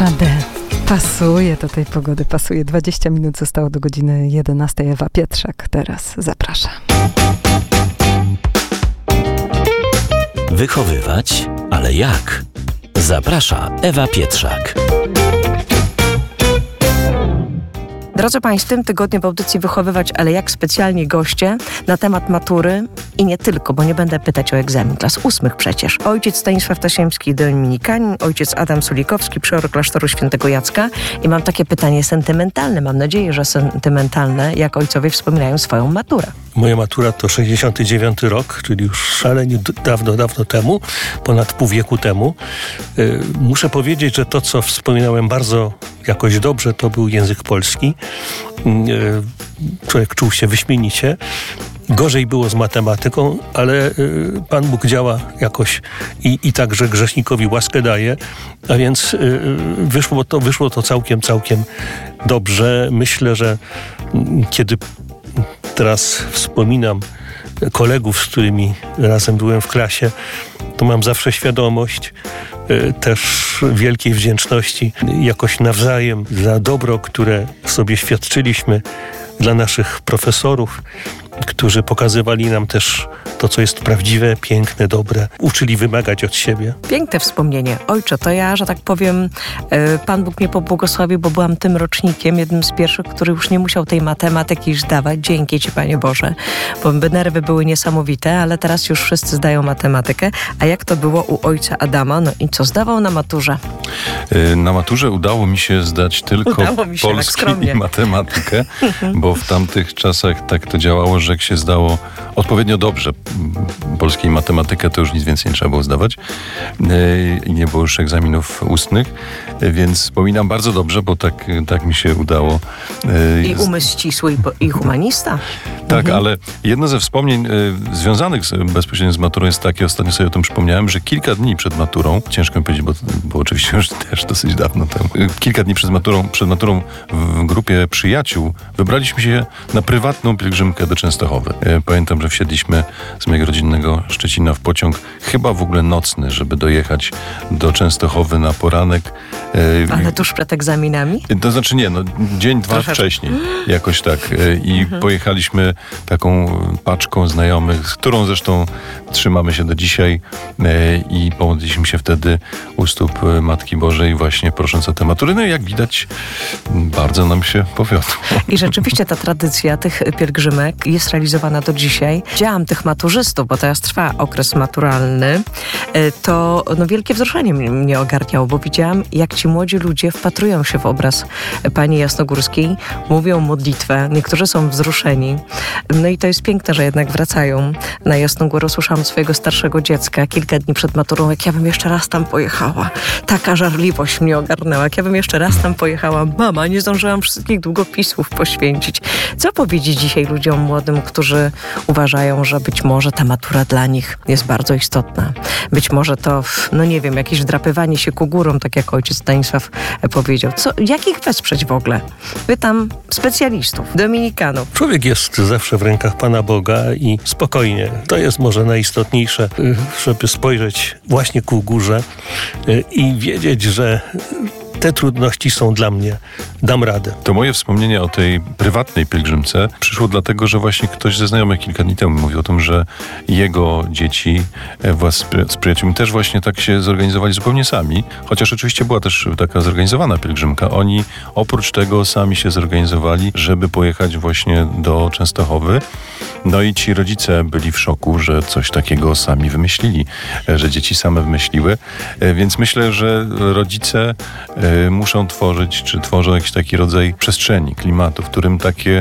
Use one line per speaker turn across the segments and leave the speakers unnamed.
Radę. Pasuje do tej pogody, pasuje. 20 minut zostało do godziny 11. Ewa Pietrzak teraz zaprasza.
Wychowywać, ale jak? Zaprasza Ewa Pietrzak.
Drodzy Państwo, w tym tygodniu w audycji Wychowywać, ale jak specjalnie goście na temat matury i nie tylko, bo nie będę pytać o egzamin klas 8 przecież. Ojciec Stanisław Tasiemski, dominikanin, ojciec Adam Sulikowski, przeor klasztoru świętego Jacka. I mam takie pytanie sentymentalne, mam nadzieję, że sentymentalne, jak ojcowie wspominają swoją maturę.
Moja matura to 69 rok, czyli już szalenie dawno temu, ponad pół wieku temu. Muszę powiedzieć, że to, co wspominałem bardzo jakoś dobrze, to był język polski. Człowiek czuł się wyśmienicie. Gorzej było z matematyką, ale Pan Bóg działa jakoś i także grzesznikowi łaskę daje, a więc wyszło to całkiem dobrze. Myślę, że kiedy teraz wspominam kolegów, z którymi razem byłem w klasie, to mam zawsze świadomość też wielkiej wdzięczności jakoś nawzajem za dobro, które sobie świadczyliśmy, dla naszych profesorów, którzy pokazywali nam też to, co jest prawdziwe, piękne, dobre. Uczyli wymagać od siebie.
Piękne wspomnienie. Ojcze, to ja, że tak powiem, Pan Bóg mnie pobłogosławił, bo byłam tym rocznikiem, jednym z pierwszych, który już nie musiał tej matematyki już zdawać. Dzięki Ci, Panie Boże. Bo nerwy były niesamowite, ale teraz już wszyscy zdają matematykę. A jak to było u ojca Adama? No i co zdawał na maturze?
Na maturze udało mi się zdać tylko polski i matematykę, bo w tamtych czasach tak to działało, że jak się zdało odpowiednio dobrze polskiej matematykę, to już nic więcej nie trzeba było zdawać i nie było już egzaminów ustnych, więc wspominam bardzo dobrze, bo tak mi się udało.
I umysł ścisły i humanista.
Tak, ale jedno ze wspomnień związanych bezpośrednio z maturą jest takie, ostatnio sobie o tym przypomniałem, że kilka dni przed maturą, ciężko mi powiedzieć, bo oczywiście już też dosyć dawno temu, kilka dni przed maturą w grupie przyjaciół wybraliśmy się na prywatną pielgrzymkę do Częstochowy. Pamiętam, że wsiedliśmy z mojego rodzinnego Szczecina w pociąg, chyba w ogóle nocny, żeby dojechać do Częstochowy na poranek.
Ale tuż przed egzaminami?
To znaczy nie, dzień, dwa wcześniej, jakoś tak. I pojechaliśmy taką paczką znajomych, z którą zresztą trzymamy się do dzisiaj i pomodliliśmy się wtedy u stóp Matki Bożej właśnie prosząc o tę maturę. No i jak widać, bardzo nam się powiodło.
I rzeczywiście ta tradycja tych pielgrzymek jest realizowana do dzisiaj. Widziałam tych maturzystów, bo teraz trwa okres maturalny, to wielkie wzruszenie mnie ogarniało, bo widziałam, jak ci młodzi ludzie wpatrują się w obraz Pani Jasnogórskiej, mówią modlitwę, niektórzy są wzruszeni. No i to jest piękne, że jednak wracają na Jasną Górę. Słyszałam swojego starszego dziecka kilka dni przed maturą, jak ja bym jeszcze raz tam pojechała. Taka żarliwość mnie ogarnęła, jak ja bym jeszcze raz tam pojechała. Mama, nie zdążyłam wszystkich długopisów poświęcić. Co powiedzieć dzisiaj ludziom młodym, którzy uważają, że być może ta matura dla nich jest bardzo istotna. Być może to, nie wiem, jakieś wdrapywanie się ku górom, tak jak ojciec Stanisław powiedział. Jak ich wesprzeć w ogóle? Pytam specjalistów, dominikanów.
Człowiek jest zawsze w rękach Pana Boga i spokojnie. To jest może najistotniejsze, żeby spojrzeć właśnie ku górze i wiedzieć, że te trudności są dla mnie. Dam radę.
To moje wspomnienie o tej prywatnej pielgrzymce przyszło dlatego, że właśnie ktoś ze znajomych kilka dni temu mówił o tym, że jego dzieci wraz z przyjaciółmi też właśnie tak się zorganizowali zupełnie sami. Chociaż oczywiście była też taka zorganizowana pielgrzymka. Oni oprócz tego sami się zorganizowali, żeby pojechać właśnie do Częstochowy. No i ci rodzice byli w szoku, że coś takiego sami wymyślili, że dzieci same wymyśliły. Więc myślę, że rodzice muszą tworzyć, czy tworzą jakiś taki rodzaj przestrzeni, klimatu, w którym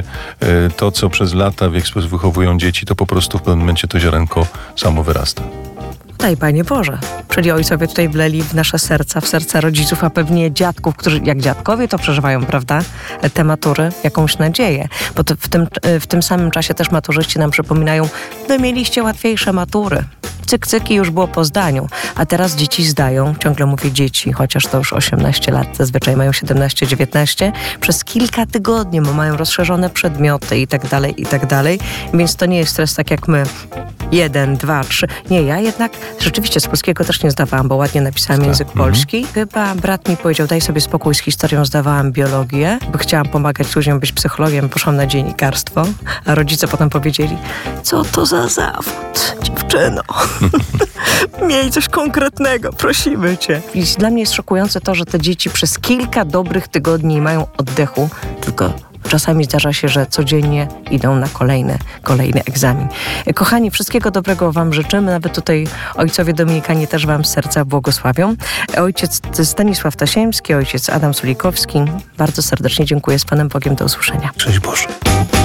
to, co przez lata w jaki sposób wychowują dzieci, to po prostu w pewnym momencie to ziarenko samo wyrasta.
Daj, Panie Boże. Czyli ojcowie tutaj wleli w nasze serca, w serca rodziców, a pewnie dziadków, którzy jak dziadkowie to przeżywają, prawda? Te matury, jakąś nadzieję. Bo to w tym samym czasie też maturzyści nam przypominają, wy mieliście łatwiejsze matury. cyk, cyk i już było po zdaniu. A teraz dzieci zdają, ciągle mówię dzieci, chociaż to już 18 lat, zazwyczaj mają 17-19, przez kilka tygodni, bo mają rozszerzone przedmioty i tak dalej, więc to nie jest stres tak jak my. 1, 2, 3. Nie, ja jednak rzeczywiście z polskiego też nie zdawałam, bo ładnie napisałam język polski. Chyba brat mi powiedział, daj sobie spokój z historią, zdawałam biologię, bo chciałam pomagać ludziom być psychologiem, poszłam na dziennikarstwo, a rodzice potem powiedzieli, co to za zawód, dziewczyno? Miej coś konkretnego, prosimy cię. I dla mnie jest szokujące to, że te dzieci przez kilka dobrych tygodni nie mają oddechu, tylko czasami zdarza się, że codziennie idą na kolejny egzamin. Kochani, wszystkiego dobrego wam życzymy. Nawet tutaj ojcowie dominikanie też wam z serca błogosławią. Ojciec Stanisław Tasiemski, ojciec Adam Sulikowski. Bardzo serdecznie dziękuję. Z Panem Bogiem. Do usłyszenia.
Cześć Boże.